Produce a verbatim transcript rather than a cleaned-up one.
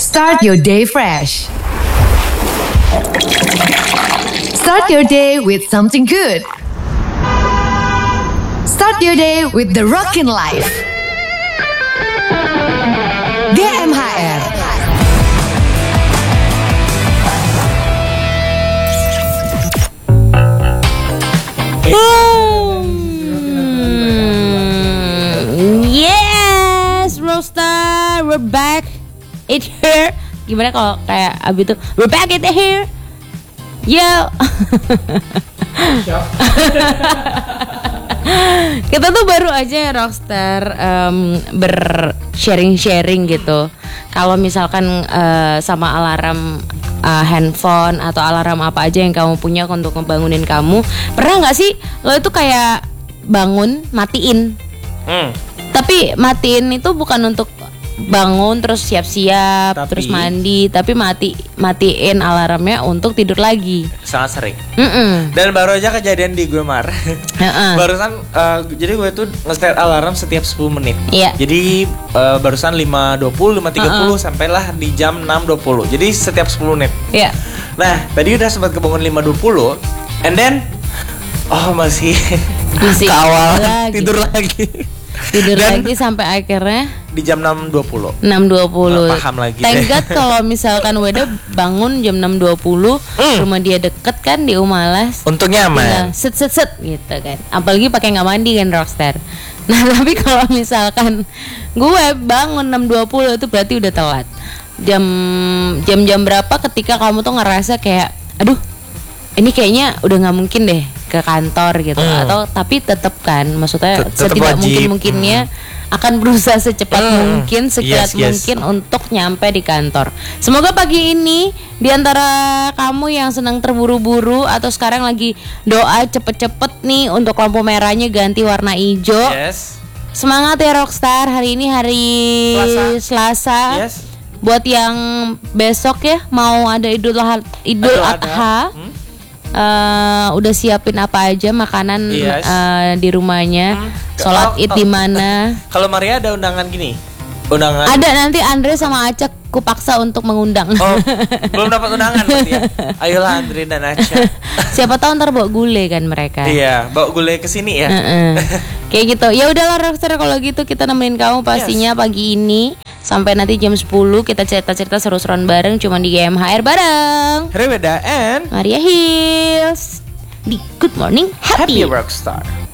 Start your day fresh. Start your day with something good. Start your day with the Rockin' Life. G M H R. Yes, Roaster, we're back. It's here. Gimana kalau kayak abis itu we're back it here. Yo. Kita tuh baru aja Rockstar um, ber-sharing-sharing gitu. Kalau misalkan uh, sama alarm uh, handphone atau alarm apa aja yang kamu punya untuk ngebangunin kamu, pernah nggak sih lo itu kayak bangun matiin? Hmm. Tapi matiin itu bukan untuk bangun terus siap-siap tapi, terus mandi, tapi mati matiin alarmnya untuk tidur lagi. Sangat sering. Mm-mm. Dan baru aja kejadian di gue Mar. uh-uh. Barusan uh, jadi gue tuh nge-set alarm setiap sepuluh menit. Iya. Jadi uh, barusan lima dua puluh, lima tiga puluh uh-uh. sampailah di jam enam dua puluh. Jadi setiap sepuluh menit. Iya. Nah, tadi udah sempat kebangun lima dua puluh and then oh masih masih kawal tidur lagi. Tidur dan lagi sampai akhirnya di jam enam dua puluh. enam dua puluh. Nah, paham lagi. Thank God kalau misalkan Weda bangun jam enam dua puluh, mm. rumah dia deket kan di Umalas. Untungnya aman. Set set set gitu kan. Apalagi pakai nggak mandi kan Rockstar. Nah tapi kalau misalkan gue bangun enam dua puluh itu berarti udah telat. Jam jam-jam berapa ketika kamu tuh ngerasa kayak aduh ini kayaknya udah nggak mungkin deh ke kantor gitu hmm. atau tapi tetap kan maksudnya Tetep setidak wajib. mungkin mungkinnya hmm. akan berusaha secepat hmm. mungkin sekuat yes, yes. mungkin untuk nyampe di kantor. Semoga pagi ini di antara kamu yang senang terburu-buru atau sekarang lagi doa cepet-cepet nih untuk lampu merahnya ganti warna hijau. Yes. Semangat ya Rockstar, hari ini hari Selasa. Selasa. Yes. Buat yang besok ya mau ada Idul Idul Adha. Hmm? Uh, udah siapin apa aja makanan yes. uh, di rumahnya, hmm. sholat id oh, oh. di mana? Kalau Maria ada undangan gini, undangan? Ada nanti Andre sama Aca kupaksa untuk mengundang. Oh, belum dapat undangan berarti ya? Ayolah Andre dan Aca. Siapa tahu ntar bawa gulai kan mereka. Iya, bawa gulai ke sini ya. Uh-uh. Kayak gitu. Ya udahlah Rockstar kalau gitu kita nemenin kamu pastinya yes. pagi ini. Sampai nanti jam sepuluh kita cerita-cerita seru-seruan bareng cuma di G M H R bareng Reweda and Maria Hills di Good Morning Happy, Happy Rockstar.